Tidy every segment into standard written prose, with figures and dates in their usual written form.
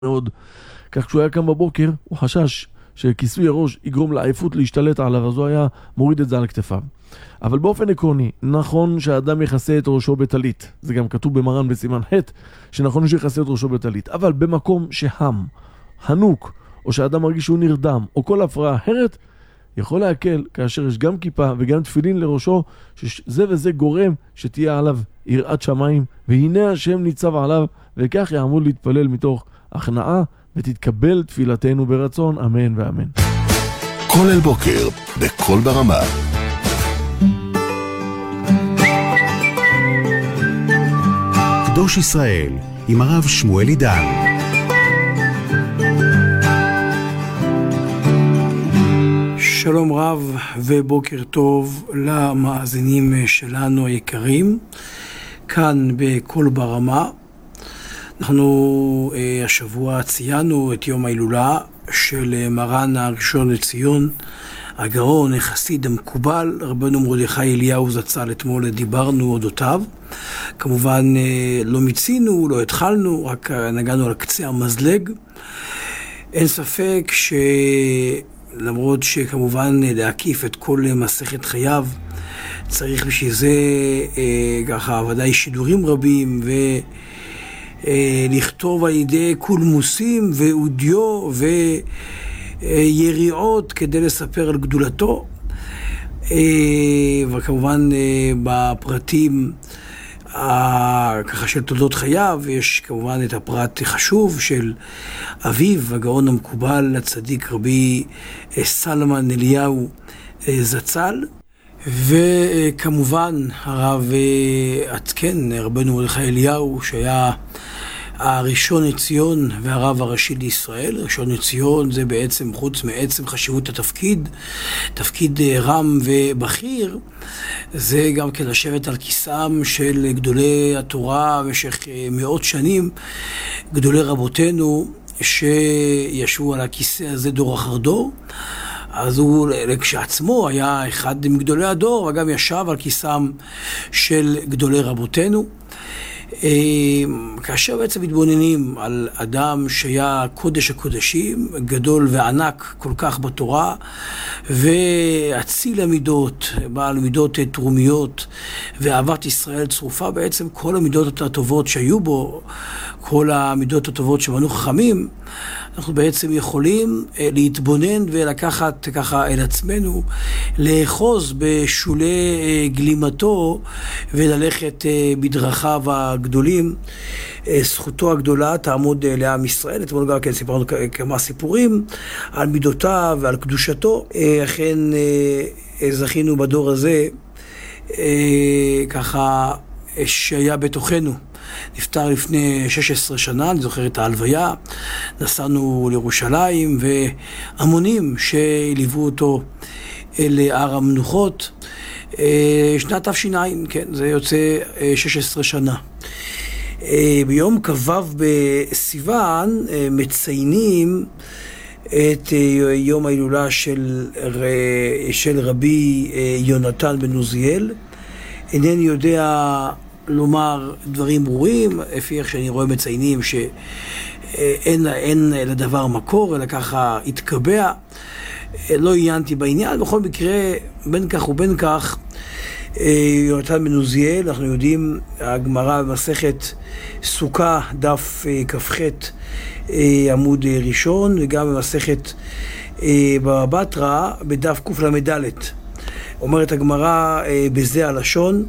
מאוד. כך כשהוא היה קם בבוקר, הוא חשש שכיסוי הראש יגרום לעייפות להשתלט עליו, אז הוא היה מוריד את זה על כתפיו. אבל באופן עקרוני, נכון שהאדם יכסה את ראשו בטלית. זה גם כתוב במרן בסימן ח' שנכון שיכסה את ראשו בטלית. אבל במקום שהם, הנוק, או שהאדם מרגיש שהוא נרדם, או כל הפרעה אחרת, יכול להקל כאשר יש גם כיפה וגם תפילין לראשו, שזה וזה גורם שתהיה עליו יראת שמיים, והנה השם ניצב עליו, וכך יעמוד להתפלל מתוך הכנעה, ותתקבל תפילתנו ברצון, אמן ואמן. כל אל בוקר, בכל ברמה. קדוש ישראל, עם הרב שמואל עידן. שלום רב ובוקר טוב למאזינים שלנו היקרים, כאן בכל ברמה. אנחנו השבוע ציינו את יום ההילולה של מרן הראשון לציון, הגאון החסיד המקובל, רבנו מרדכי אליהו זצ"ל. אתמול דיברנו אודותיו. כמובן לא מיצינו, לא התחלנו, רק נגענו על קצה המזלג. אין ספק למרות שכמובן להקיף את כל מסכת חייו, צריך בשביל זה ככה ודאי שידורים רבים, ולכתוב על ידי קולמוסים ואודיו ויריעות כדי לספר על גדולתו. וכמובן בפרטים ככה של תולדות חייו, יש כמובן את הפרט החשוב של אביו, הגאון המקובל, הצדיק רבי סלמן אליהו זצ"ל, וכמובן הרב עדכן, רבנו מרדכי אליהו, שהיה הראשון לציון והרב הראשי לישראל. ראשון לציון זה בעצם, חוץ מעצם חשיבות התפקיד, תפקיד רם ובכיר, זה גם כן לשבת על כיסם של גדולי התורה במשך מאות שנים, גדולי רבותינו שישבו על הכיסא הזה דור אחר דור. אז הוא כשעצמו היה אחד מגדולי הדור, וגם ישב על כיסם של גדולי רבותינו. כאשר בעצם מתבוננים על אדם שהיה קודש הקודשים, גדול וענק כל כך בתורה, ואציל המידות, בעל מידות תרומיות, ואהבת ישראל צרופה, בעצם כל המידות הטובות שהיו בו, כל המידות הטובות שמנו חכמים, אנחנו בעצם יכולים להתבונן ולקחת ככה אל עצמנו, לאחוז בשולי גלימתו וללכת בדרכיו הגדולים. זכותו הגדולה תעמוד לעם ישראל. אתמול גם כן סיפרנו כמה סיפורים על מידותיו ועל קדושתו. אכן זכינו בדור הזה ככה שהיה בתוכנו. נפטר לפני 16 שנה, אני זוכר את ההלוויה, נסענו לירושלים, והמונים שליוו אותו אל הר המנוחות, שנת תש"ע, כן, זה יוצא 16 שנה. ביום כ"ו בסיוון מציינים את יום ההילולה של רבי יונתן בן עוזיאל. אינני יודע לומר דברים ברורים, לפי איך שאני רואה מציינים שאין לדבר מקור, אלא ככה התקבע. לא עיינתי בעניין. בכל מקרה, בין כך ובין כך, יונתן בן עוזיאל, אנחנו יודעים, הגמרא במסכת סוכה, דף כ"ח עמוד ראשון, וגם במסכת בבא בתרא, בדף קל"ד. אומרת הגמרא בזה הלשון,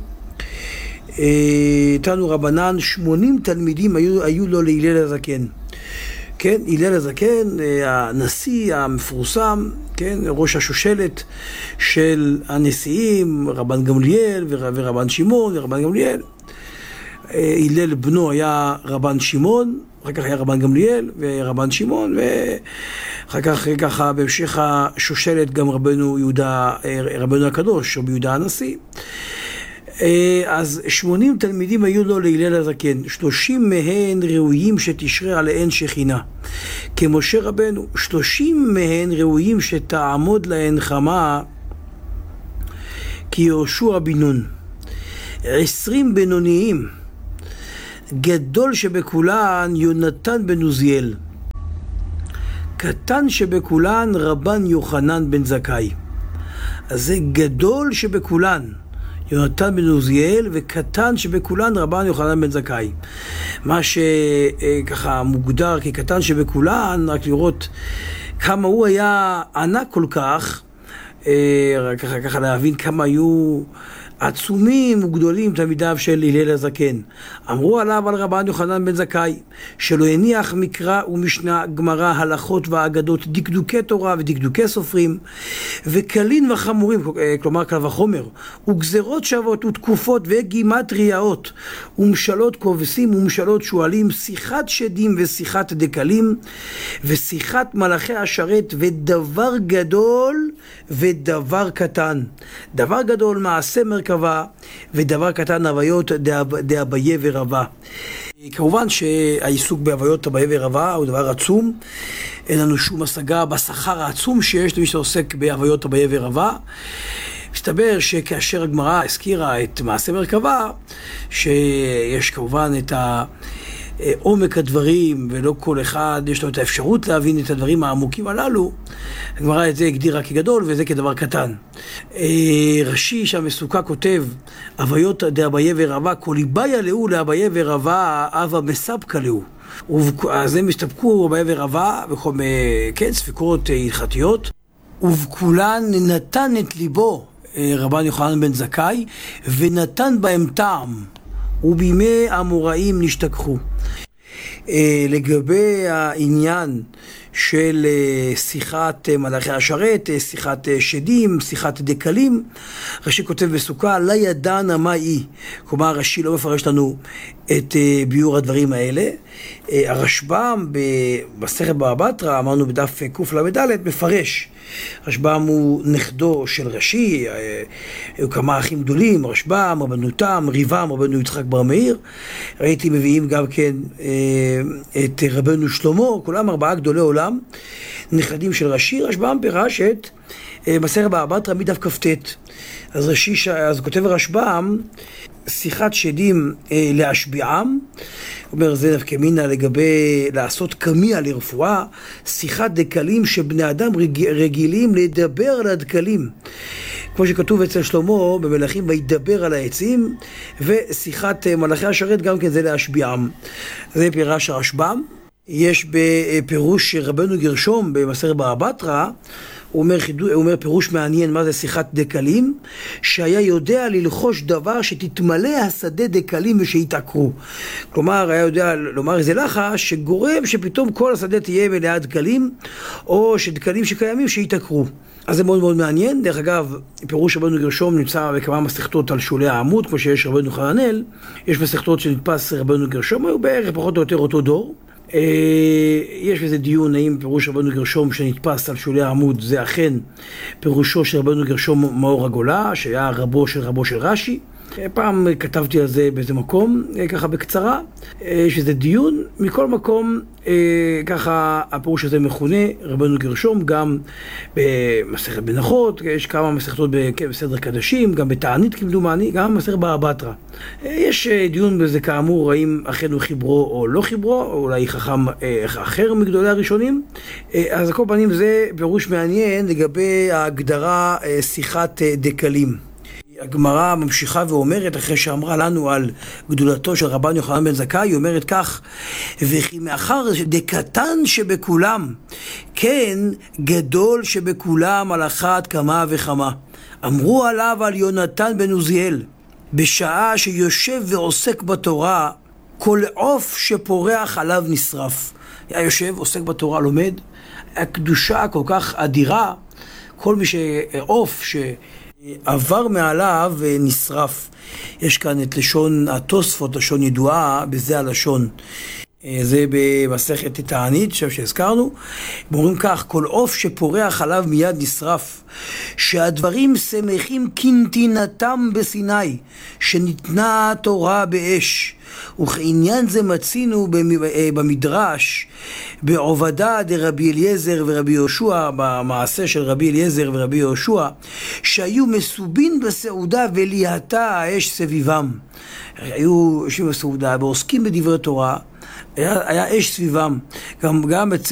תנו רבנן 80 תלמידים היו לו להלל הזקן. כן, הלל הזקן, הנשיא המפורסם, כן, ראש השושלת של הנשיאים, רבן גמליאל ורבן שמעון ורבן גמליאל. הלל בנו היה רבן שמעון, אחר כך היה רבן גמליאל ורבן שמעון, ואחר כך ככה בהמשך השושלת גם רבנו הקדוש, רבי יהודה הנשיא. אז 80 תלמידים היו לו להלל הזקן, 30 מהן ראויים שתשרה עליהן שכינה, כמשה רבנו. 30 מהן ראויים שתעמוד להן חמה, כיהושע בן נון. 20 בינוניים, גדול שבכולן יונתן בן עוזיאל. קטן שבכולן רבן יוחנן בן זכאי. אז זה גדול שבכולן יונתן בן עוזיאל, וקטן שבכולן רבן יוחנן בן זכאי. מה שככה מוגדר כקטן שבכולן, רק לראות כמה הוא היה ענק כל כך, ככה להבין כמה היו עצומים וגדולים תלמידיו של הלל הזקן. אמרו עליו על רבן יוחנן בן זכאי שלא הניח מקרא ומשנה גמרא הלכות ואגדות דקדוקי תורה ודקדוקי סופרים וקלין וחמורים, כלומר קל וחומר, וגזרות שוות ותקופות וגימטריות ומשלות כובסים ומשלות שואלים, שיחת שדים ושיחת דקלים ושיחת מלאכי השרת, ודבר גדול ודבר קטן. דבר גדול מעשה מרכבה, ודבר קטן הוויות דאביה ורבה. כמובן שהעיסוק בהוויות אביה ורבה הוא דבר עצום. אין לנו שום השגה בשכר העצום שיש למי שעוסק בהוויות אביה ורבה. מסתבר שכאשר הגמרא הזכירה את מעשה מרכבה, שיש כמובן את עומק הדברים, ולא כל אחד יש לו את האפשרות להבין את הדברים העמוקים הללו. הגמרא את זה הגדירה כגדול וזה כדבר קטן. רש"י שהמסוקה כותב, הוויות דאביה ורבה, כל איביה לאו לאביה ורבה, אבה מספקה לאו. אז הם הסתפקו אביה ורבה, וכל כן, ספיקות הלכתיות, ובכולן נתן את ליבו רבן יוחנן בן זכאי, ונתן בהם טעם, ובימי האמוראים נשתכחו. לגבי העניין של שיחת מלאכי השרת, שיחת שדים, שיחת דקלים, רש"י כותב בסוכה, לא ידענה מה היא. כלומר, רש"י לא מפרש לנו את ביור הדברים האלה. הרשב"ם במסכת בבא בתרא, אמרנו בדף קל"ד, מפרש. רשב"ם הוא נכדו של רש"י, היו כמה אחים גדולים, רשב"ם, רבנו תם, ריבם, רבנו יצחק בר מאיר. ראיתי מביאים גם כן את רבנו שלמה, כולם 4 גדולי עולם, נכדים של רש"י. רשב"ם פירש את מסכת בבא בתרא מדף כ"ט. אז כותב רשב"ם, שיחת שדים להשביעם, אומר זה נפקא מינה לגבי לעשות קמיע לרפואה, שיחת דקלים שבני אדם רגילים לדבר על הדקלים, כמו שכתוב אצל שלמה במלכים, וידבר על העצים, ושיחת מלאכי השרת גם כן זה להשביעם. זה פירש הרשב"ם. יש בפירוש רבנו גרשום במסכת בבא בתרא, הוא אומר פירוש מעניין מה זה שיחת דקלים, שהיה יודע ללחוש דבר שתתמלא השדה דקלים ושיתעקרו. כלומר, היה יודע לומר איזה לחש שגורם שפתאום כל השדה תהיה מלאה דקלים, או שדקלים שקיימים שיתעקרו. אז זה מאוד מאוד מעניין. דרך אגב, פירוש רבנו גרשום נמצא בכמה מסכתות על שולי העמוד, כמו שיש רבנו חננאל. יש מסכתות שנתפס רבנו גרשום, היו בערך פחות או יותר אותו דור. יש איזה דיון האם פירוש רבנו גרשום שנתפס על שולי העמוד זה אכן פירושו של רבנו גרשום מאור הגולה, שהיה רבו של רש"י. פעם כתבתי על זה באיזה מקום, ככה בקצרה. יש איזה דיון. מכל מקום, ככה הפירוש הזה מכונה רבנו גרשום, גם במסכת מנחות, יש כמה מסכתות בסדר קדשים, גם בתענית כמדומני, גם במסכת בבא בתרא. יש דיון בזה כאמור, האם אכן הוא חיברו או לא חיברו, או אולי חכם אחר מגדולי הראשונים. אז על כל פנים זה פירוש מעניין לגבי ההגדרה שיחת דקלים. הגמרא ממשיכה ואומרת, אחרי שאמרה לנו על גדולתו של רבן יוחנן בן זכאי, היא אומרת כך, וכי מאחר דקטן שבכולם, כן גדול שבכולם על אחת כמה וכמה. אמרו עליו על יונתן בן עוזיאל, בשעה שיושב ועוסק בתורה, כל עוף שפורח עליו נשרף. היה יושב, עוסק בתורה, לומד, הקדושה כל כך אדירה, כל מי שעוף עבר מעליו נשרף. יש כאן את לשון התוספות, לשון ידועה, בזה הלשון. זה במסכת תענית שהזכרנו. אומרים כך, כל עוף שפורח עליו מיד נשרף, שהדברים שמחים כנתינתם בסיני, שניתנה תורה באש. וכעניין זה מצינו במדרש בעובדה דרבי אליעזר ורבי יהושע, במעשה של רבי אליעזר ורבי יהושע, שהיו מסובין בסעודה וליהתה האש סביבם. היו יושבים בסעודה ועוסקים בדברי תורה, היה אש סביבם. גם